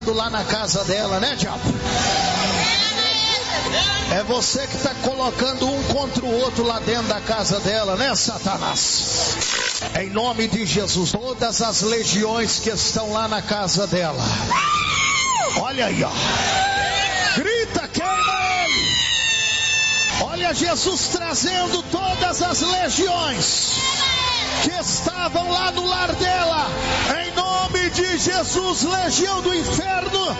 lá na casa dela, né, diabo? É você que está colocando um contra o outro lá dentro da casa dela, né, Satanás? Em nome de Jesus, todas as legiões que estão lá na casa dela, olha aí, ó, grita, queima ele. Olha Jesus trazendo todas as legiões que estavam lá no lar dela, em nome de Jesus, legião do inferno,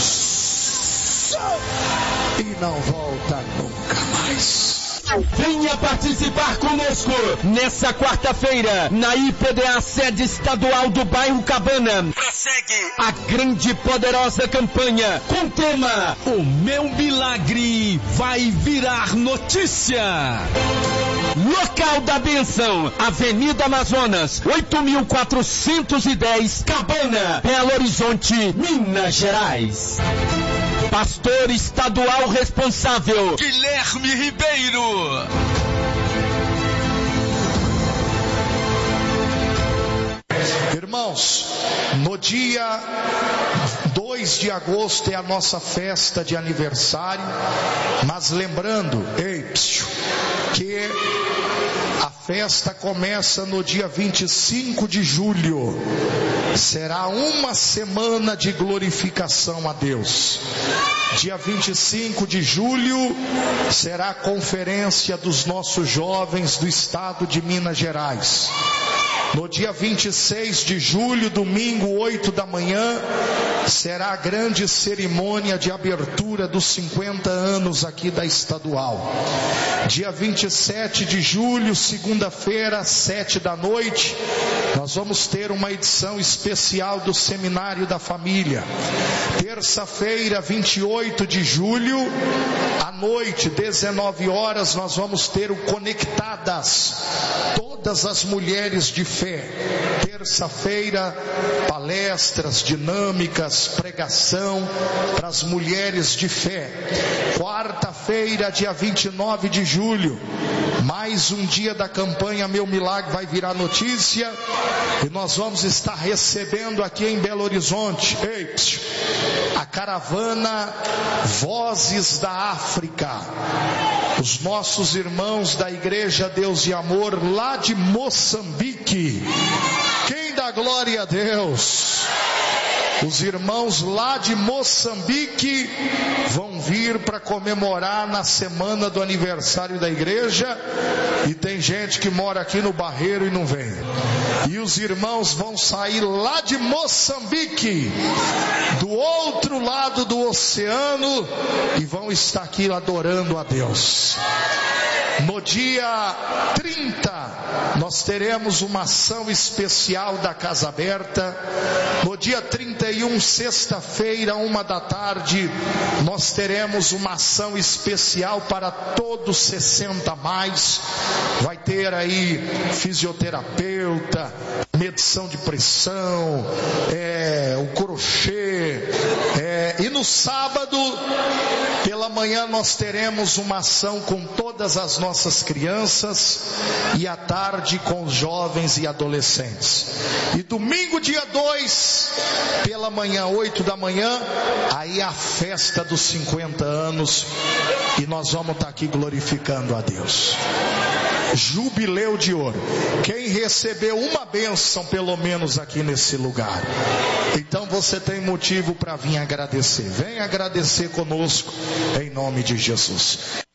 e não volta nunca mais. Venha participar conosco nessa quarta-feira na IPDA sede estadual do bairro Cabana. Prossegue a grande e poderosa campanha com o tema O Meu Milagre Vai Virar Notícia. Local da bênção, Avenida Amazonas, 8.410, Cabana, Belo Horizonte, Minas Gerais. Pastor estadual responsável, Guilherme Ribeiro. Irmãos, no dia 2 de agosto é a nossa festa de aniversário, mas lembrando, que a festa começa no dia 25 de julho, será uma semana de glorificação a Deus. Dia 25 de julho será a conferência dos nossos jovens do estado de Minas Gerais. No dia 26 de julho, domingo, 8 da manhã, será a grande cerimônia de abertura dos 50 anos aqui da estadual. Dia 27 de julho, segunda-feira, 7 da noite, nós vamos ter uma edição especial do Seminário da Família. Terça-feira, 28 de julho, à noite, 19 horas, nós vamos ter o Conectadas, todas as mulheres de fé. Terça-feira, palestras dinâmicas, pregação para as mulheres de fé. Quarta-feira, dia 29 de julho, mais um dia da campanha Meu Milagre Vai Virar Notícia, e nós vamos estar recebendo aqui em Belo Horizonte a caravana Vozes da África, os nossos irmãos da Igreja Deus e Amor lá de Moçambique. Quem dá glória a Deus? Os irmãos lá de Moçambique vão vir para comemorar na semana do aniversário da igreja, e tem gente que mora aqui no Barreiro e não vem. E os irmãos vão sair lá de Moçambique, do outro lado do oceano, e vão estar aqui adorando a Deus. No dia 30, nós teremos uma ação especial da Casa Aberta. No dia 31, sexta-feira, 1 da tarde, nós teremos uma ação especial para todos 60 mais. Vai ter aí fisioterapeuta, medição de pressão, o crochê, e no sábado, pela manhã, nós teremos uma ação com todas as nossas crianças, e à tarde com os jovens e adolescentes. E domingo, dia 2, pela manhã, 8 da manhã, aí a festa dos 50 anos, e nós vamos estar aqui glorificando a Deus. Jubileu de ouro. Quem recebeu uma bênção pelo menos aqui nesse lugar, então você tem motivo para vir agradecer. Vem agradecer conosco em nome de Jesus.